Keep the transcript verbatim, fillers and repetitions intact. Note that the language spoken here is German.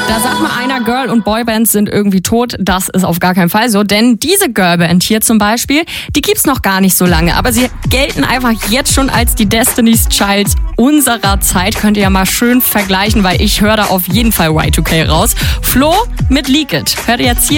Da sagt mal einer, Girl- und Boybands sind irgendwie tot. Das ist auf gar keinen Fall so, denn diese Girlband hier zum Beispiel, die gibt's noch gar nicht so lange, aber sie gelten einfach jetzt schon als die Destiny's Child unserer Zeit. Könnt ihr ja mal schön vergleichen, weil ich höre da auf jeden Fall Y zwei K raus. Flo mit Leak It. Hört ihr jetzt hier